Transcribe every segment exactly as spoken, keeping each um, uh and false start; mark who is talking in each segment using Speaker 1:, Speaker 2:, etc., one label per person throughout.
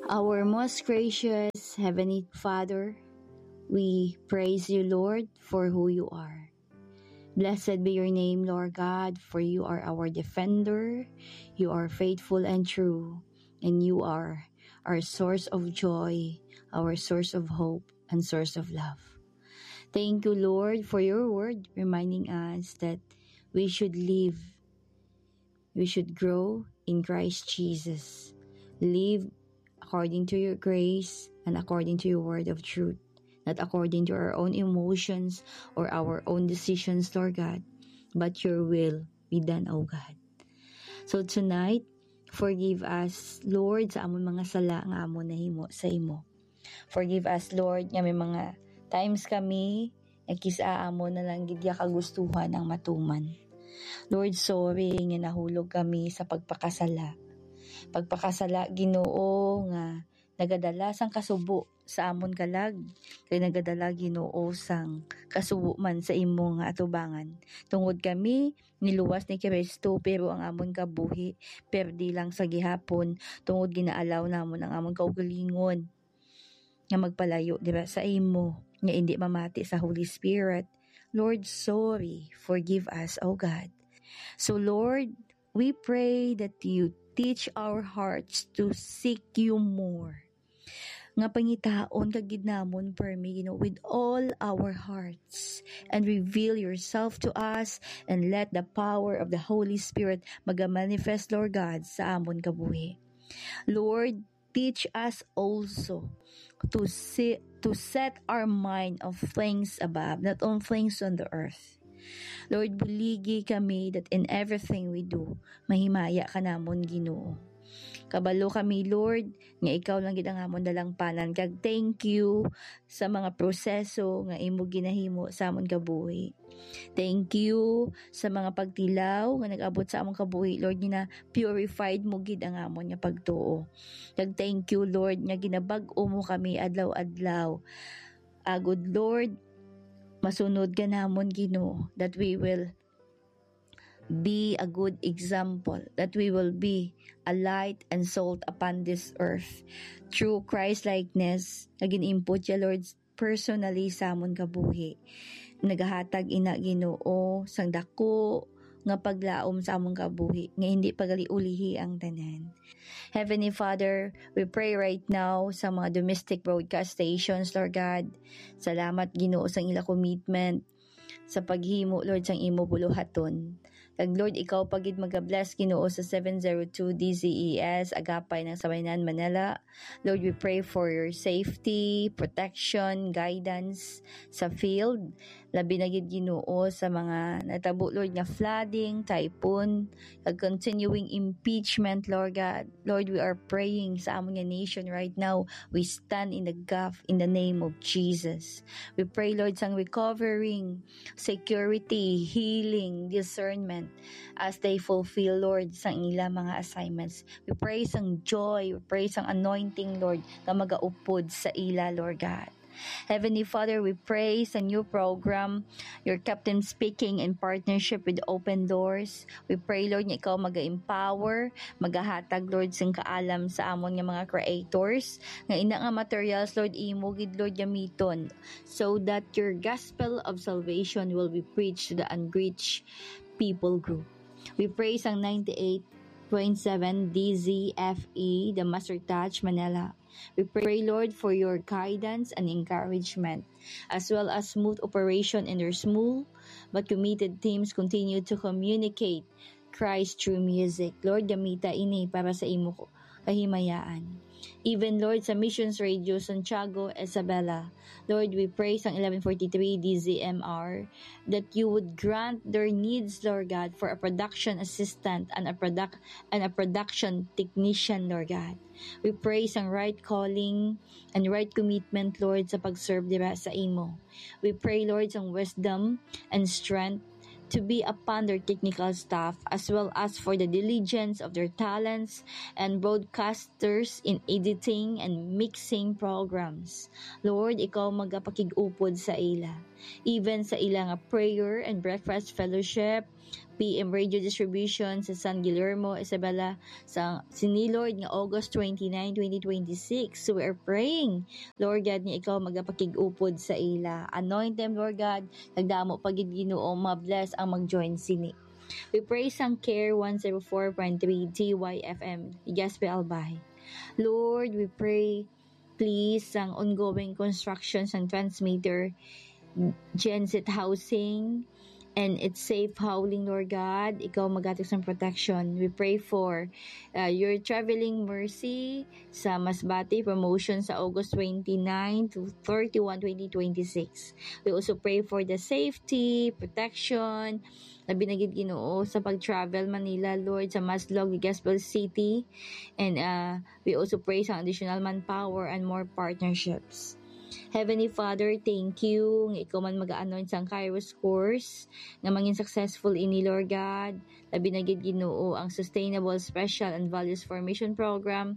Speaker 1: Our most gracious Heavenly Father, we praise you, Lord, for who you are. Blessed be your name, Lord God, for you are our defender, you are faithful and true, and you are our source of joy, our source of hope, and source of love. Thank you, Lord, for your word reminding us that we should live, we should grow in Christ Jesus, live according to your grace and according to your word of truth, not according to our own emotions or our own decisions, Lord God, but your will be done, O God. So tonight, forgive us, Lord, sa amon mga sala nga amon nahimo sa imo. Forgive us, Lord, nga may mga times kami nakisa amon na lang gidya kagustuhan ang matuman. Lord, sorry nga nahulog kami sa pagpakasala. Pagpakasala, Ginoo, nga nagadala sang kasubo sa amon kalag, kay nagadala, Ginoo, sang kasubo man sa imo nga atubangan. Tungod kami niluwas ni Kristo, pero ang amon kabuhi perdi lang sa gihapon, tungod ginaalaw namon ang amon kaugalingon nga magpalayo diba sa imo, nga hindi mamati sa Holy Spirit. Lord, sorry, forgive us, O God. So Lord, we pray that you teach our hearts to seek you more. Nga pangitaon kagid namon permi, you know, with all our hearts, and reveal yourself to us, and let the power of the Holy Spirit maga-manifest, Lord God, sa amon kabuhi. Lord, teach us also to see, to set our mind of things above, not on things on the earth. Lord, buligi kami that in everything we do, mahimaya ka namon, Ginoo. Kabalo kami, Lord, nga ikaw lang gid ang amon dalangpanan. Kag thank you sa mga proseso nga imo ginahimo sa amon kabuhi. Thank you sa mga pagtilaw nga nag-abot sa amon kabuhi, Lord, gina purified mo gid ang amon nga pagtuo. Kag thank you, Lord, nga ginabag-o mo kami adlaw-adlaw. Agud, Lord, masunod ka namon, Ginoo, that we will be a good example, that we will be a light and salt upon this earth. Through Christ-likeness, naging input ya, Lord, personally sa amon kabuhi. Nagahatag ina, Ginoo, sang dako nga paglaom sa among kabuhi, nga hindi pagaliulihi ang tanan. Heavenly Father, we pray right now sa mga domestic broadcast stations, Lord God. Salamat, Ginoo, sa ila commitment sa paghimo, Lord, sang imo buluhaton. Kag Lord, ikaw pagid magabless, Ginoo, sa seven oh two D Z E S Agapay ng Sabaynan, Manila. Lord, we pray for your safety, protection, guidance sa field. Labi na gid, Ginoo, sa mga natabo, Lord, nga flooding, typhoon, kag continuing impeachment, Lord God. Lord, we are praying sa among nation right now. We stand in the gap in the name of Jesus. We pray, Lord, sang recovering, security, healing, discernment as they fulfill, Lord, sang ila mga assignments. We pray sang joy, we pray sang anointing, Lord, na magaupod sa ila, Lord God. Heavenly Father, we pray sa new program, your Captain Speaking in partnership with Open Doors. We pray, Lord, nga ikaw maga-empower, magahatag, Lord, sang kaalam sa amon nga mga creators, nga ina nga materials, Lord, imo gid, Lord, gamiton, so that your gospel of salvation will be preached to the unreached people group. We pray sang ninety-eight point seven D Z F E, the Master Touch, Manila. We pray, Lord, for your guidance and encouragement, as well as smooth operation in their small but committed teams continue to communicate Christ through music. Lord, gamita ini para sa imo kahimayaan. Even, Lord, sa Missions Radio Santiago, Isabela, Lord, we pray sa eleven forty-three D Z M R that you would grant their needs, Lord God, for a production assistant and a product and a production technician, Lord God. We pray sa right calling and right commitment, Lord, sa pag-serve diba sa imo. We pray, Lord, sa wisdom and strength to be upon their technical staff, as well as for the diligence of their talents and broadcasters in editing and mixing programs. Lord, ikaw magapakig-upod sa ila. Even sa ila nga prayer and breakfast fellowship, P M radio distribution sa San Guillermo, Isabela, sa sinilord nga August twenty-nine, twenty twenty-six. So we are praying, Lord God, nga ikaw magapakig-upod sa ila. Anoint them, Lord God, nagdamo pagid Ginoo, ma-bless ang mag-join sini. We pray sang Care one oh four point three D Y F M, Gaspe Albay. Lord, we pray, please, sang ongoing construction sang transmitter, Genset Housing, and it's safe howling, Lord God. Ikaw magatik ng protection. We pray for uh, your traveling mercy sa Masbate promotion sa August twenty-nine to thirty-one, twenty twenty-six. We also pray for the safety, protection, na binagid Ginoo sa pag-travel Manila, Lord, sa Maslog, Gospel City. And uh, we also pray sa additional manpower and more partnerships. Heavenly Father, thank you nga ikaw man mag-anoint sa Kairos course nga mangin successful ini, Lord God. Labi na gid Ginoo ang Sustainable Special and Values Formation Program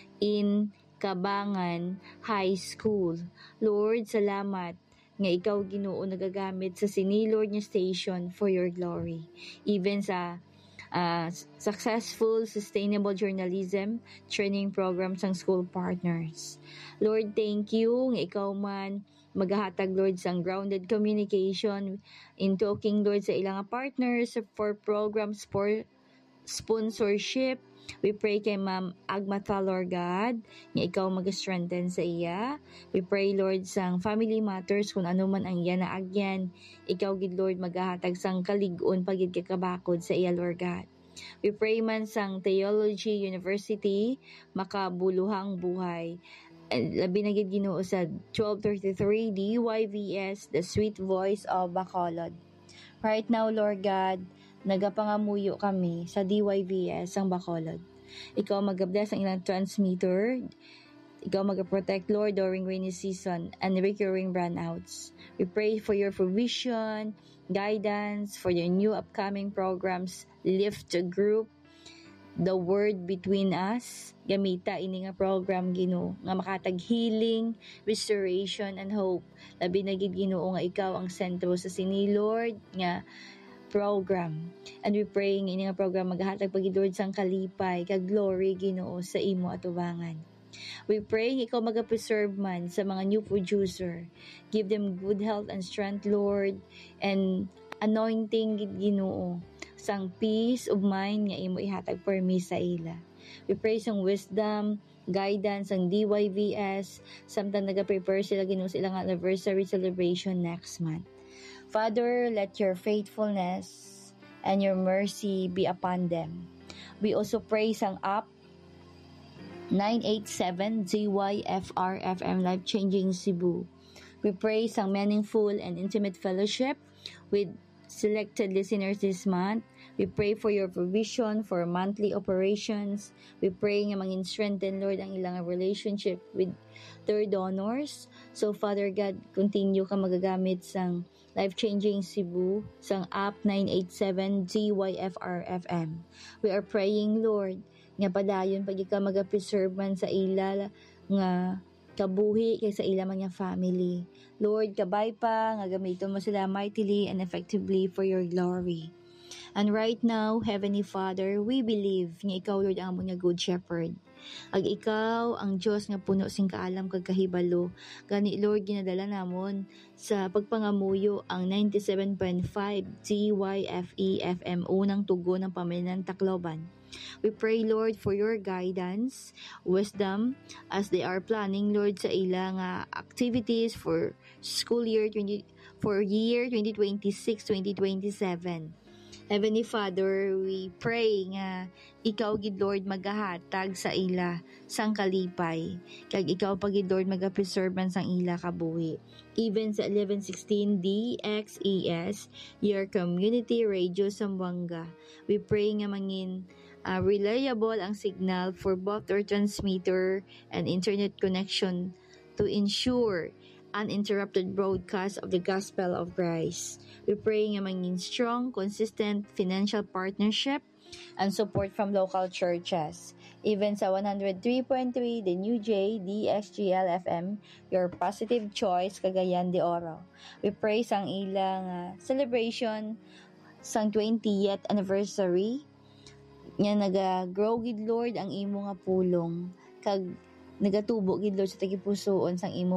Speaker 1: in Cabangan High School. Lord, salamat nga ikaw Ginoo nagagamit sa sinilord nga station for your glory. Even sa Uh, successful sustainable journalism training programs ng school partners. Lord, thank you nga ikaw man maghahatag, Lord, sang grounded communication in talking, Lord, sa ilang partners for programs for sponsorship. We pray kay Ma'am Agmata, Lord God, nga ikaw mag-strengthen sa iya. We pray, Lord, sang family matters, kung ano man ang iya na agyan, ikaw gid, Lord, maghahatag sang kalig-on pagid kakabakod sa iya, Lord God. We pray man sang Theology University, makabuluhang buhay. Labi na gid Ginoo sa twelve thirty-three D Y V S, The Sweet Voice of Bacolod. Right now, Lord God, nagapangamuyo kami sa D Y V S ang Bacolod. Ikaw mag-bless ang ilang transmitter. Ikaw mag-protect, Lord, during rainy season and recurring brownouts. We pray for your provision, guidance, for your new upcoming programs, Lift Group, The Word Between Us. Gamita ini nga program, Ginoo, nga makatag healing, restoration, and hope. Labi na gid Ginoo nga ikaw ang sentro sa sini, Lord, nga program. And we pray nga ini nga program maghatag pagid, Lord, sang kalipay kag glory, Ginoo, sa imo atubangan. We pray ikaw mag-preserve man sa mga new producer. Give them good health and strength, Lord, and anointing gid Ginoo sang peace of mind nga imo ihatag permi sa ila. We pray sang wisdom, guidance ang D Y V S, samtang naga-prepare sila Ginoo sa ilang anniversary celebration next month. Father, let your faithfulness and your mercy be upon them. We also pray sang up nine eighty-seven Z Y F R F M Life Changing Cebu. We pray sang meaningful and intimate fellowship with selected listeners this month. We pray for your provision for monthly operations. We pray nga mangin strengthen, Lord, ang ilang relationship with their donors. So, Father God, continue ka magagamit sang Life Changing Cebu, sang app nine eighty-seven Z Y F R F M. We are praying, Lord, nga padayon pag ikaw mag-preserve man sa ila nga kabuhi kay sa ila man nga family. Lord, kabay pa nga gamiton mo sila mightily and effectively for your glory. And right now, Heavenly Father, we believe nga ikaw, Lord, ang among nga good shepherd. Ag ikaw ang Diyos nga puno sing kaalam kag kahibalo. Gani, Lord, ginadala namon sa pagpangamuyo ang ninety-seven point five Z Y F E F M unang tugon ng pamilya ng Tacloban. We pray, Lord, for your guidance, wisdom, as they are planning, Lord, sa ilang uh, activities for school year twenty for year twenty twenty-six twenty twenty-seven. Heavenly Father, we pray nga ikaw gid, Lord, magahatag sa ila sang kalipay, kag ikaw pa gid, Lord, magapreserve man sang ila kabuhi. Even sa eleven sixteen D X E S, your community radio Zamboanga, we pray nga mangin uh, reliable ang signal for both our transmitter and internet connection to ensure uninterrupted broadcast of the Gospel of Christ. We pray nga mangin strong, consistent financial partnership and support from local churches. Even sa one oh three point three, the New J, D X G L F M, your positive choice, Cagayan de Oro. We pray sang ilang uh, celebration sang twentieth anniversary nya naga-grow gid Lord ang imo nga pulong kag nagatubo gid Lord sa tagipusoon sang imo